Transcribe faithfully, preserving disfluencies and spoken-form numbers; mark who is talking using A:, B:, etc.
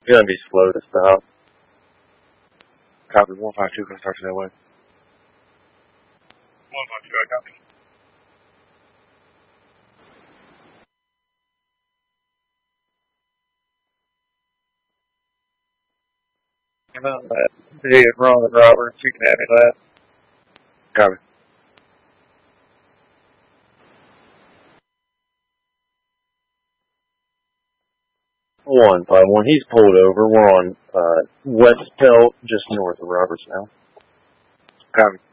A: It's gonna be slow to stop. Copy one five two, gonna start you that way.
B: one five two, I copy.
A: About that. Hey, it's Ron and Robert. You can have me that. Copy. One five one. He's pulled over. We're on uh, West Pelt, just north of Roberts now. Copy.